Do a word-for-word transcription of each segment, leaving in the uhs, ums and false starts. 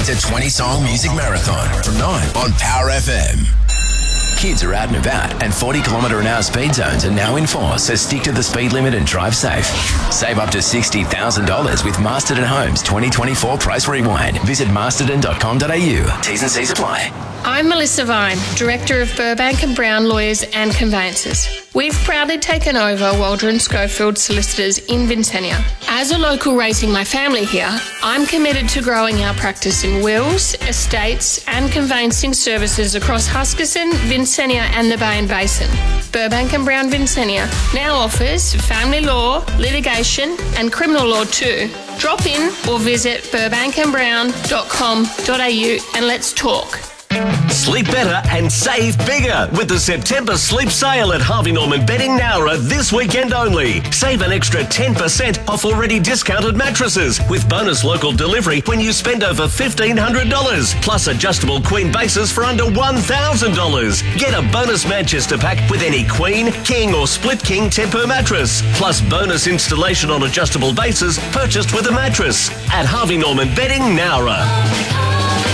to twenty song music marathon from nine on Power F M. Kids are out and about, and forty kilometre an hour speed zones are now in force, so stick to the speed limit and drive safe. Save up to sixty thousand dollars with Masterton Homes twenty twenty-four Price Rewind. Visit masterton dot com dot a u. T's and C's apply. I'm Melissa Vine, Director of Burbank and Brown Lawyers and Conveyancers. We've proudly taken over Waldron Schofield Solicitors in Vincennia. As a local raising my family here, I'm committed to growing our practice in wills, estates and conveyancing services across Huskisson, Vincennia and the Bay and Basin. Burbank and Brown Vincennia now offers family law, litigation and criminal law too. Drop in or visit burbank and brown dot com dot a u and let's talk. Sleep better and save bigger with the September sleep sale at Harvey Norman Bedding Nowra this weekend only. Save an extra ten percent off already discounted mattresses with bonus local delivery when you spend over fifteen hundred dollars, plus adjustable queen bases for under one thousand dollars. Get a bonus Manchester pack with any queen, king or split king Tempur mattress, plus bonus installation on adjustable bases purchased with a mattress at Harvey Norman Bedding Nowra.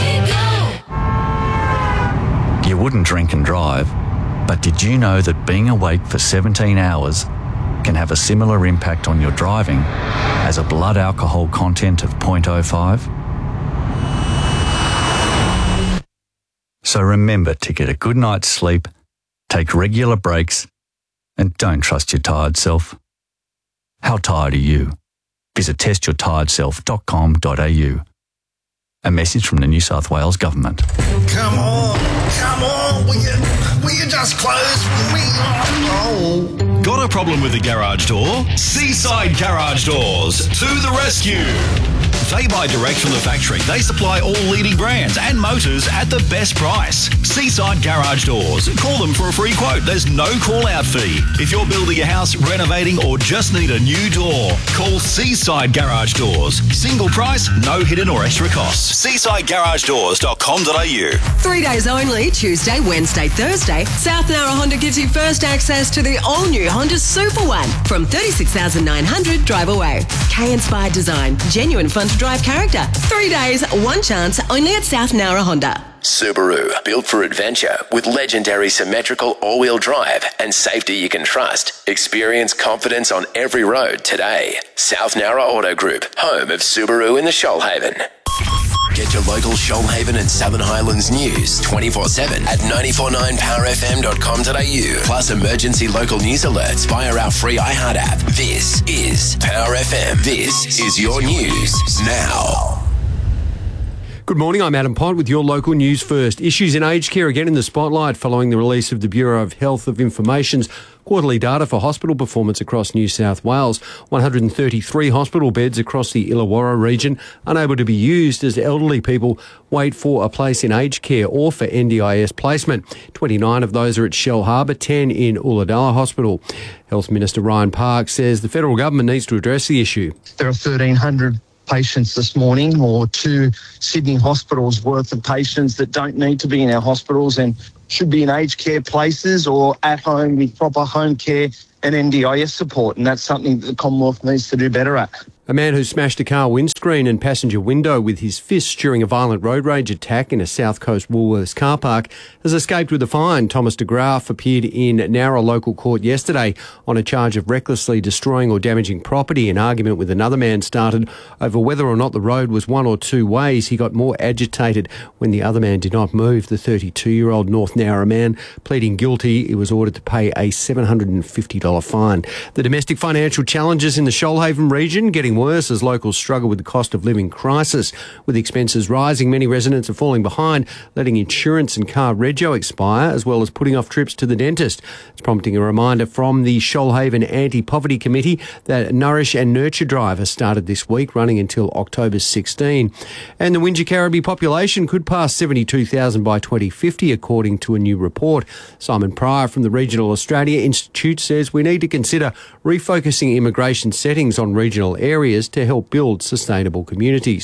You wouldn't drink and drive, but did you know that being awake for seventeen hours can have a similar impact on your driving as a blood alcohol content of zero point zero five? So remember to get a good night's sleep, take regular breaks, and don't trust your tired self. How tired are you? Visit test your tired self dot com dot a u. A message from the New South Wales Government. Come on, come on, will you, will you just close for me? Oh. Got a problem with the garage door? Seaside Garage Doors to the rescue. They buy direct from the factory. They supply all leading brands and motors at the best price. Seaside Garage Doors. Call them for a free quote. There's no call-out fee. If you're building a house, renovating, or just need a new door, call Seaside Garage Doors. Single price, no hidden or extra costs. seaside garage doors dot com dot a u. Three days only, Tuesday, Wednesday, Thursday, South Nowra Honda gives you first access to the all-new Honda Super One from thirty-six thousand nine hundred drive away. K-inspired design, genuine fun to drive character. Three days, one chance, only at South Nowra Honda. Subaru, built for adventure with legendary symmetrical all-wheel drive and safety you can trust. Experience confidence on every road today. South Nowra Auto Group, home of Subaru in the Shoalhaven. Get your local Shoalhaven and Southern Highlands news twenty-four seven at nine four nine power f m dot com dot a u. Plus emergency local news alerts via our free iHeart app. This is Power F M. This is your news now. Good morning, I'm Adam Pott with your local news first. Issues in aged care again in the spotlight following the release of the Bureau of Health of Information's quarterly data for hospital performance across New South Wales. one hundred thirty-three hospital beds across the Illawarra region unable to be used as elderly people wait for a place in aged care or for N D I S placement. twenty-nine of those are at Shell Harbour, ten in Ulladulla Hospital. Health Minister Ryan Park says the federal government needs to address the issue. There are thirteen hundred patients this morning, or two Sydney hospitals worth of patients that don't need to be in our hospitals and should be in aged care places or at home with proper home care and N D I S support, and that's something that the Commonwealth needs to do better at. A man who smashed a car windscreen and passenger window with his fist during a violent road rage attack in a South Coast Woolworths car park has escaped with a fine. Thomas de Graaf appeared in Nowra local court yesterday on a charge of recklessly destroying or damaging property. An argument with another man started over whether or not the road was one or two ways. He got more agitated when the other man did not move. The thirty-two-year-old North Nowra man pleading guilty, he was ordered to pay a seven hundred fifty dollars fine. The domestic financial challenges in the Shoalhaven region getting worse as locals struggle with the cost of living crisis. With expenses rising, many residents are falling behind, letting insurance and car rego expire, as well as putting off trips to the dentist. It's prompting a reminder from the Shoalhaven Anti-Poverty Committee that Nourish and Nurture Drive has started this week, running until October sixteenth. And the Wingecarribee population could pass seventy-two thousand by twenty fifty, according to a new report. Simon Pryor from the Regional Australia Institute says we need to consider refocusing immigration settings on regional areas to help build sustainable communities.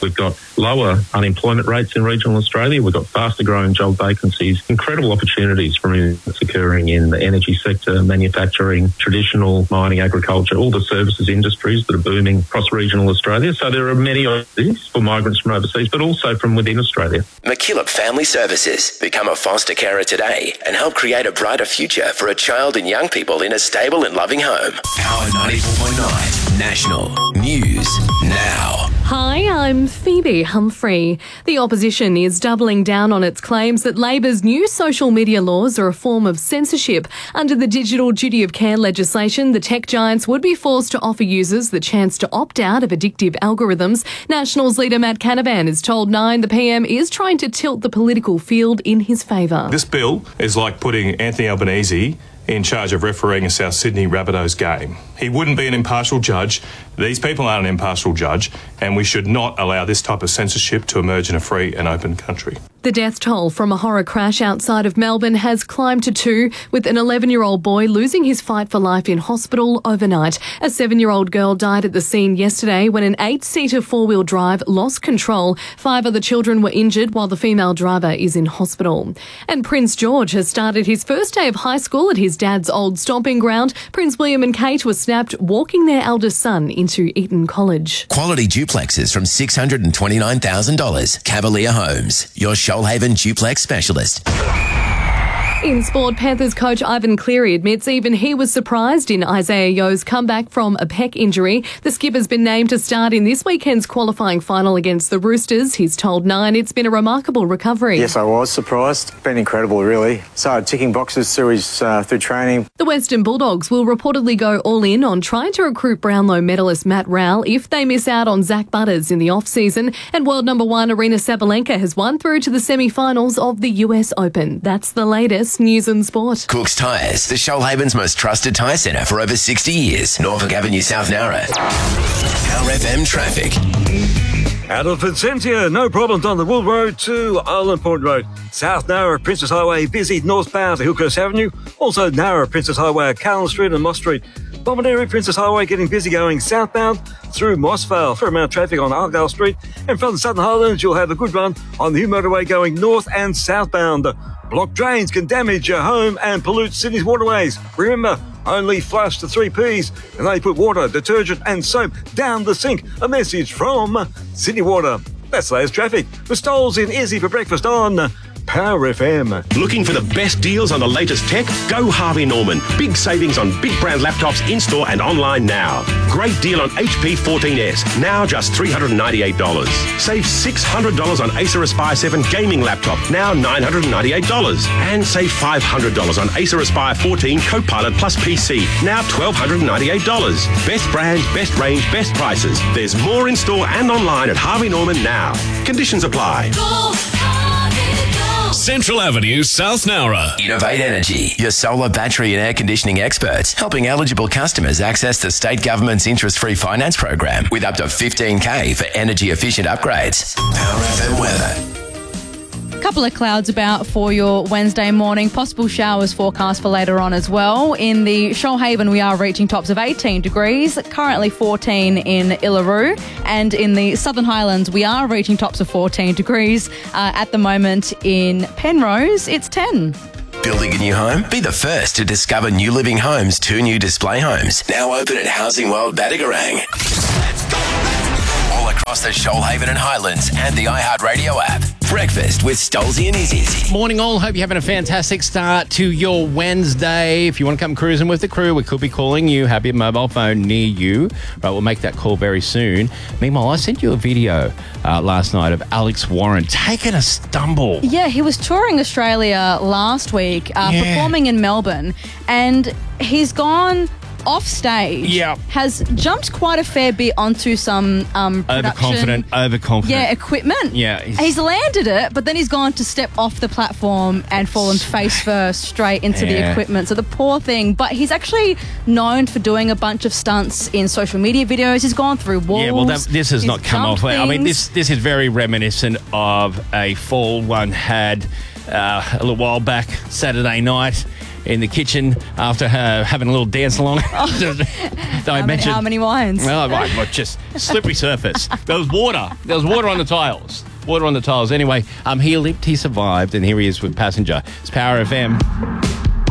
We've got lower unemployment rates in regional Australia. We've got faster growing job vacancies, incredible opportunities from events occurring in the energy sector, manufacturing, traditional mining, agriculture, all the services industries that are booming across regional Australia. So there are many opportunities for migrants from overseas, but also from within Australia. McKillop Family Services. Become a foster carer today and help create a brighter future for a child and young people in a stable and loving home. Power ninety-four point nine National News Now. Hi, I'm Phoebe Humphrey. The opposition is doubling down on its claims that Labor's new social media laws are a form of censorship. Under the Digital Duty of Care legislation, the tech giants would be forced to offer users the chance to opt out of addictive algorithms. Nationals leader Matt Canavan has told Nine the P M is trying to tilt the political field in his favour. This bill is like putting Anthony Albanese in charge of refereeing a South Sydney Rabbitohs game. He wouldn't be an impartial judge. These people aren't an impartial judge, and we should not allow this type of censorship to emerge in a free and open country. The death toll from a horror crash outside of Melbourne has climbed to two, with an eleven-year-old boy losing his fight for life in hospital overnight. A seven-year-old girl died at the scene yesterday when an eight-seater four-wheel drive lost control. Five other children were injured while the female driver is in hospital. And Prince George has started his first day of high school at his dad's old stomping ground. Prince William and Kate were snapped walking their eldest son into Eton College. Quality duplexes from six hundred twenty-nine thousand dollars. Cavalier Homes, your Shoalhaven duplex specialist. In sport, Panthers coach Ivan Cleary admits even he was surprised in Isaiah Yo's comeback from a pec injury. The skipper's been named to start in this weekend's qualifying final against the Roosters. He's told Nine it's been a remarkable recovery. Yes, I was surprised. Been incredible, really. Started ticking boxes through his uh, through training. The Western Bulldogs will reportedly go all in on trying to recruit Brownlow medalist Matt Rowell if they miss out on Zach Butters in the off-season. And world number one Arina Sabalenka has won through to the semi-finals of the U S Open. That's the latest news and sport. Cook's Tyres, the Shoalhaven's most trusted tyre centre for over sixty years. Norfolk Avenue, South Nowra. Power F M traffic. Out of Vincentia, no problems on the Wool Road to Island Point Road. South Nowra, Princess Highway, busy northbound to Hillcrest Avenue. Also Nowra, Princess Highway at Callan Street and Moss Street. Bomaderry, Princess Highway getting busy going southbound through Mossvale. Fair amount of traffic on Argyle Street. And from the Southern Highlands, you'll have a good run on the new motorway going north and southbound. Blocked drains can damage your home and pollute Sydney's waterways. Remember, only flush the three P's and they put water, detergent and soap down the sink. A message from Sydney Water. That's the latest traffic. The Stoles in Izzy for breakfast on Power F M. Looking for the best deals on the latest tech? Go Harvey Norman. Big savings on big brand laptops in-store and online now. Great deal on H P fourteen S, now just three hundred ninety-eight dollars. Save six hundred dollars on Acer Aspire seven gaming laptop, now nine hundred ninety-eight dollars. And save five hundred dollars on Acer Aspire fourteen Copilot Plus P C, now one thousand two hundred ninety-eight dollars. Best brands, best range, best prices. There's more in-store and online at Harvey Norman now. Conditions apply. Central Avenue, South Nowra. Innovate Energy, your solar battery and air conditioning experts, helping eligible customers access the state government's interest-free finance program with up to fifteen K for energy-efficient upgrades. Power F M weather. Couple of clouds about for your Wednesday morning. Possible showers forecast for later on as well. In the Shoalhaven, we are reaching tops of eighteen degrees, currently fourteen in Illaroo. And in the Southern Highlands, we are reaching tops of fourteen degrees. Uh, at the moment in Penrose, it's ten. Building a new home? Be the first to discover New Living Homes' two new display homes. Now open at Housing World Battigarang. Let's go! All across the Shoalhaven and Highlands and the iHeartRadio app. Breakfast with Stolzy and Izzy. Morning all. Hope you're having a fantastic start to your Wednesday. If you want to come cruising with the crew, we could be calling you. Have your mobile phone near you. Right, we'll make that call very soon. Meanwhile, I sent you a video uh, last night of Alex Warren taking a stumble. Yeah, he was touring Australia last week, uh, Yeah. performing in Melbourne, and he's gone off stage. Yeah. Has jumped quite a fair bit onto some um, production. Overconfident, overconfident. Yeah, equipment. Yeah. He's, He's, landed it, but then he's gone to step off the platform and fallen face first straight into the Yeah. equipment. So the poor thing. But he's actually known for doing a bunch of stunts in social media videos. He's gone through walls. yeah, well, that, this has he's not come off. jumped I mean, things. this this is very reminiscent of a fall one had uh, a little while back, Saturday night. in the kitchen after uh, having a little dance along. Oh. I how, many, how many wines? Well, right, well, just slippery surface. There was water. There was water on the tiles. Water on the tiles. Anyway, um, he lived, he survived, and here he is with Passenger. It's Power F M.